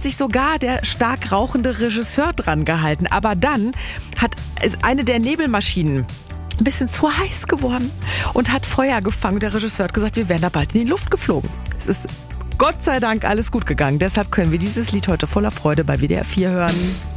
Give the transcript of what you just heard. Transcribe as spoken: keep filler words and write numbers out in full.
sich sogar der stark rauchende Regisseur dran gehalten. Aber dann hat eine der Nebelmaschinen ein bisschen zu heiß geworden und hat Feuer gefangen. Der Regisseur hat gesagt, wir wären da bald in die Luft geflogen. Es ist Gott sei Dank alles gut gegangen. Deshalb können wir dieses Lied heute voller Freude bei W D R vier hören.